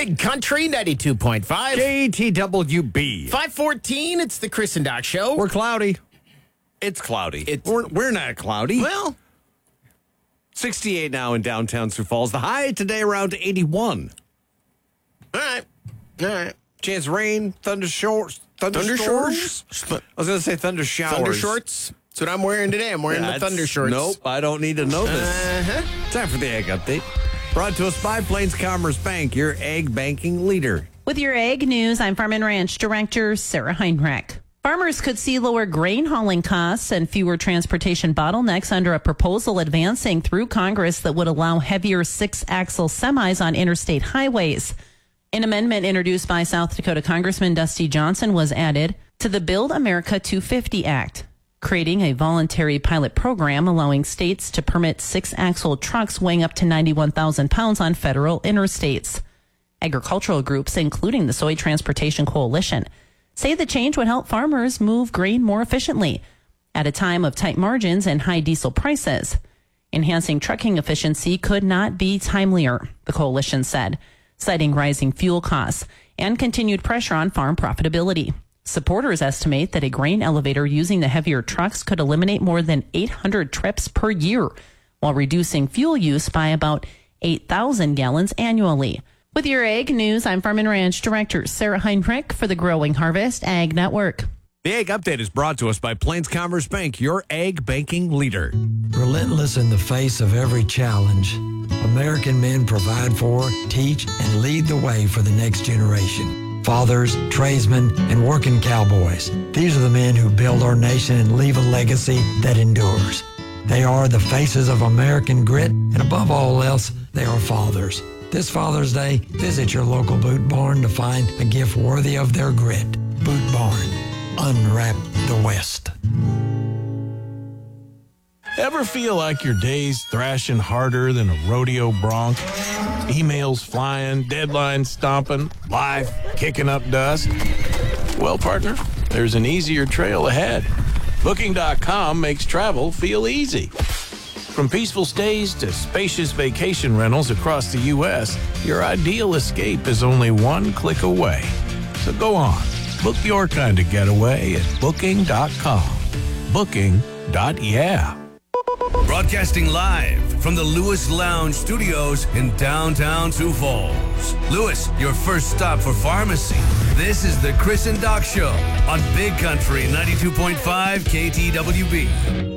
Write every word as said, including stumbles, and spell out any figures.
Big Country ninety-two point five. K T W B. five fourteen, it's the Chris and Doc Show. We're cloudy. It's cloudy. It's- we're, we're not cloudy. Well, sixty-eight now in downtown Sioux Falls. The high today around eighty-one. all right. All right. Chance of rain, thunder shorts, thunder, Thunder storms. shorts. I was going to say thunder showers. Thunder shorts. That's what I'm wearing today. I'm wearing Yeah, the it's- thunder shorts. Nope, I don't need to know this. Uh-huh. Time for the Egg Update. Brought to us by Plains Commerce Bank, your egg banking leader. With your egg news, I'm Farm and Ranch Director Sarah Heinrich. Farmers could see lower grain hauling costs and fewer transportation bottlenecks under a proposal advancing through Congress that would allow heavier six-axle semis on interstate highways. An amendment introduced by South Dakota Congressman Dusty Johnson was added to the Build America two fifty Act, creating a voluntary pilot program allowing states to permit six-axle trucks weighing up to ninety-one thousand pounds on federal interstates. Agricultural groups, including the Soy Transportation Coalition, say the change would help farmers move grain more efficiently at a time of tight margins and high diesel prices. Enhancing trucking efficiency could not be timelier, the coalition said, citing rising fuel costs and continued pressure on farm profitability. Supporters estimate that a grain elevator using the heavier trucks could eliminate more than eight hundred trips per year, while reducing fuel use by about eight thousand gallons annually. With your egg news, I'm Farm and Ranch Director Sarah Heinrich for the Growing Harvest Ag Network. The Egg Update is brought to us by Plains Commerce Bank, your egg banking leader. Relentless in the face of every challenge, American men provide for, teach, and lead the way for the next generation. Fathers, tradesmen, and working cowboys. These are the men who build our nation and leave a legacy that endures. They are the faces of American grit, and above all else, they are fathers. This Father's Day, visit your local Boot Barn to find a gift worthy of their grit. Boot Barn. Unwrap the West. Ever feel like your day's thrashing harder than a rodeo bronc? Emails flying, deadlines stomping, life kicking up dust? Well, partner, there's an easier trail ahead. Booking dot com makes travel feel easy. From peaceful stays to spacious vacation rentals across the U S, your ideal escape is only one click away. So go on, book your kind of getaway at Booking dot com. Booking. Yeah. Broadcasting live from the Lewis Lounge Studios in downtown Sioux Falls. Lewis, your first stop for pharmacy. This is the Chris and Doc Show on Big Country ninety-two point five K T W B.